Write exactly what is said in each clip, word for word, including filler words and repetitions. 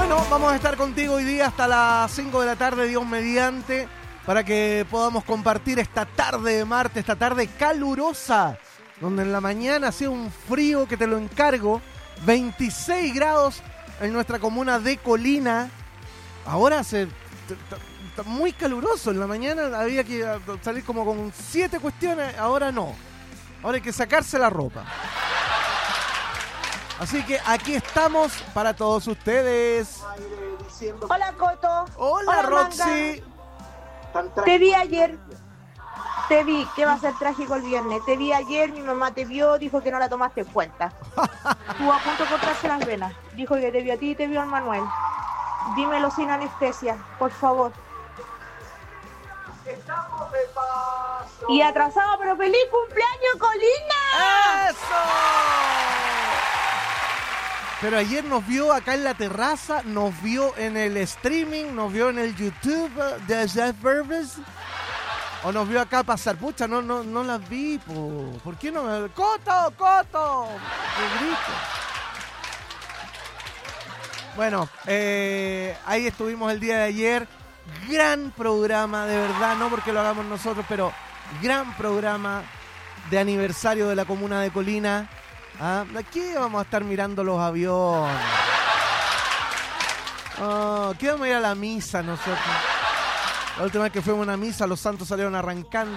Bueno, vamos a estar contigo hoy día hasta las cinco de la tarde, Dios mediante, para que podamos compartir esta tarde de martes, esta tarde calurosa, donde en la mañana hacía un frío que te lo encargo, veintiséis grados en nuestra comuna de Colina. Ahora hace está muy caluroso, en la mañana había que salir como con siete cuestiones, ahora no, ahora hay que sacarse la ropa. Así que aquí estamos para todos ustedes. Hola, Coto. Hola, Hola, Roxy. Manga. Te vi ayer. Te vi, que va a ser trágico el viernes. Te vi ayer, mi mamá te vio, dijo que no la tomaste en cuenta. Estuvo a punto de cortarse las venas. Dijo que te vio a ti y te vio a Manuel. Dímelo sin anestesia, por favor. Estamos de paso. Y atrasado, pero feliz cumpleaños, Colina. ¡Eso! Pero ayer nos vio acá en la terraza, nos vio en el streaming, nos vio en el YouTube de Jeff Burvis, o nos vio acá pasar. Pucha, no, no, no las vi, po. ¿Por qué no me... ¡Coto, Coto! ¡Qué grito! Bueno, eh, ahí estuvimos el día de ayer. Gran programa, de verdad, no porque lo hagamos nosotros, pero gran programa de aniversario de la comuna de Colina. ¿Ah? Aquí vamos a estar mirando los aviones. Oh, ¿qué vamos a ir a la misa nosotros? La última vez que fuimos a una misa, los santos salieron arrancando.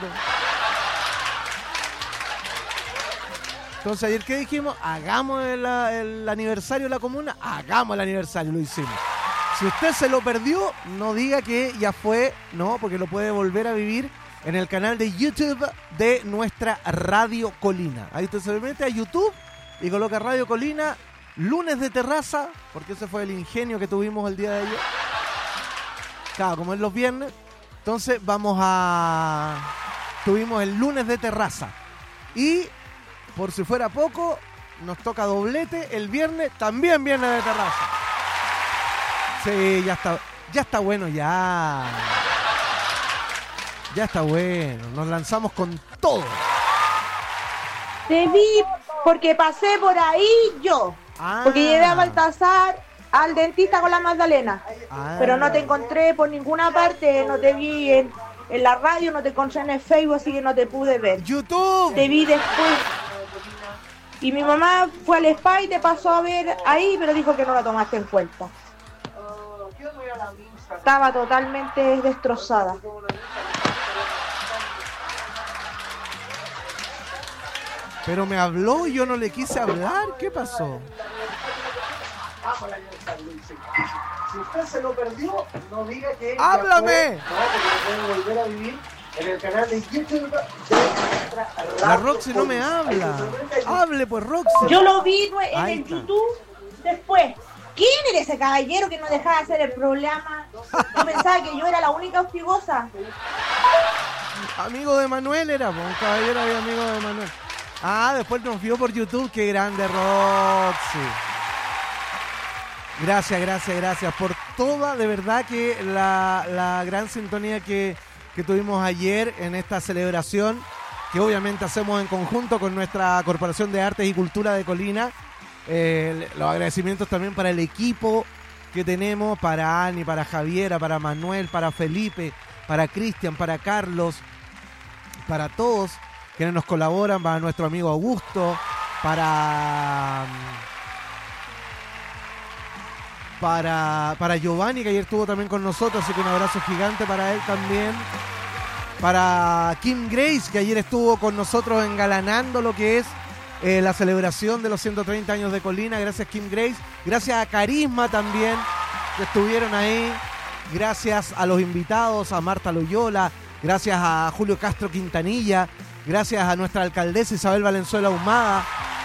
Entonces ayer, ¿qué dijimos? Hagamos el, el aniversario de la comuna. Hagamos el aniversario, lo hicimos. Si usted se lo perdió, no diga que ya fue, no, porque lo puede volver a vivir en el canal de YouTube de nuestra Radio Colina. Ahí usted se mete a YouTube y coloca Radio Colina, lunes de terraza, porque ese fue el ingenio que tuvimos el día de ayer. Claro, como es los viernes, entonces vamos a... Tuvimos el lunes de terraza. Y, por si fuera poco, nos toca doblete el viernes, también viernes de terraza. Sí, ya está, ya está bueno, ya. Ya está bueno, nos lanzamos con todo. Te vi porque pasé por ahí yo. Ah. Porque llevé a Baltasar al dentista con la Magdalena. Ah. Pero no te encontré por ninguna parte, no te vi en, en la radio, no te encontré en el Facebook, así que no te pude ver. YouTube. Te vi después. Y mi mamá fue al spa y te pasó a ver ahí, pero dijo que no la tomaste en cuenta. Estaba totalmente destrozada. Pero me habló y yo no le quise hablar. ¿Qué pasó? Si usted se lo perdió, no diga que... ¡Háblame! No, porque lo puede volver a vivir en el canal de YouTube de nuestra Radio La Roxy no me Colina. habla. Hable pues, Roxy. Yo lo vi en Ahí el está. YouTube después. ¿Quién era ese caballero que no dejaba de hacer el programa? Yo pensaba que yo era la única hostigosa. Amigo de Manuel era, pues, un caballero y amigo de Manuel. Ah, después nos vio por YouTube. Qué grande, Roxy. Gracias, gracias, gracias por toda, de verdad que la, la gran sintonía que, que tuvimos ayer en esta celebración, que obviamente hacemos en conjunto con nuestra Corporación de Artes y Cultura de Colina. Eh, los agradecimientos también para el equipo que tenemos, para Ani, para Javiera, para Manuel, para Felipe, para Cristian, para Carlos, para todos quienes nos colaboran, para nuestro amigo Augusto, para para para Giovanni, que ayer estuvo también con nosotros, así que un abrazo gigante para él también, para Kim Grace, que ayer estuvo con nosotros engalanando lo que es eh, la celebración de los ciento treinta años de Colina. Gracias, Kim Grace. Gracias a Carisma también, que estuvieron ahí. Gracias a los invitados, a Marta Loyola, gracias a Julio Castro Quintanilla, gracias a nuestra alcaldesa Isabel Valenzuela Ahumada.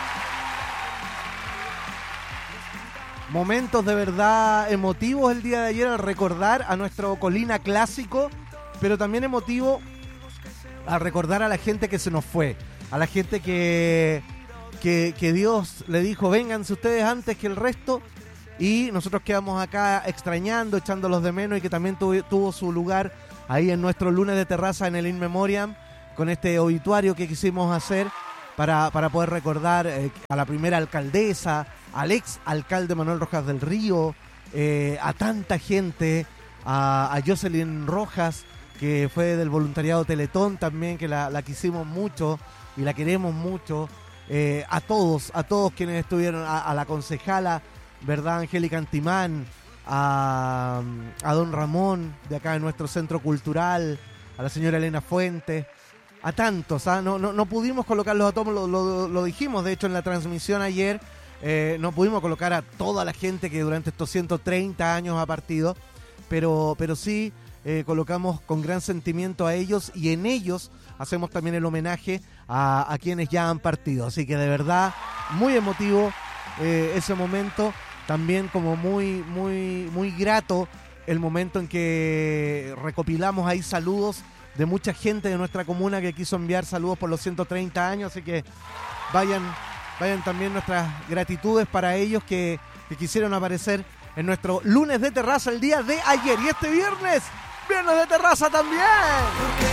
Momentos de verdad emotivos el día de ayer al recordar a nuestro Colina clásico, pero también emotivo al recordar a la gente que se nos fue, a la gente que, que, que Dios le dijo, vénganse ustedes antes que el resto, y nosotros quedamos acá extrañando, echándolos de menos, y que también tuvo, tuvo su lugar ahí en nuestro lunes de terraza en el In Memoriam, con este obituario que quisimos hacer para, para poder recordar eh, a la primera alcaldesa, al ex alcalde Manuel Rojas del Río, eh, a tanta gente, a, a Jocelyn Rojas, que fue del voluntariado Teletón también, que la, la quisimos mucho y la queremos mucho, eh, a todos, a todos quienes estuvieron, a, a la concejala, ¿verdad? Angélica Antimán, a, a don Ramón, de acá de nuestro centro cultural, a la señora Elena Fuentes, a tantos, ¿ah? no, no, no pudimos colocarlos a todos, lo, lo, lo dijimos de hecho en la transmisión ayer, eh, no pudimos colocar a toda la gente que durante estos ciento treinta años ha partido, pero, pero sí eh, colocamos con gran sentimiento a ellos y en ellos hacemos también el homenaje a, a quienes ya han partido, así que de verdad muy emotivo eh, ese momento, también como muy, muy, muy grato el momento en que recopilamos ahí saludos de mucha gente de nuestra comuna que quiso enviar saludos por los ciento treinta años, así que vayan, vayan también nuestras gratitudes para ellos que, que quisieron aparecer en nuestro lunes de terraza el día de ayer y este viernes, viernes de terraza también.